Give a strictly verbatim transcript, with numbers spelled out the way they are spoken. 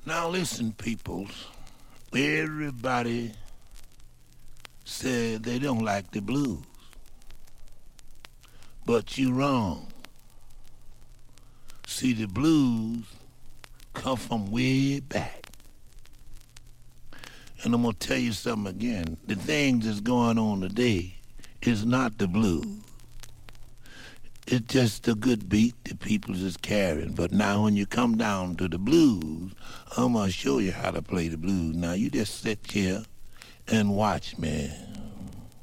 Now listen, peoples. Everybody said they don't like the blues. But you wrong. See, the blues come from way back. And I'm going to tell you something again. The things that's going on today is not the blues. It's just a good beat the people is carrying. But now when you come down to the blues, I'm going to show you how to play the blues. Now you just sit here and watch me.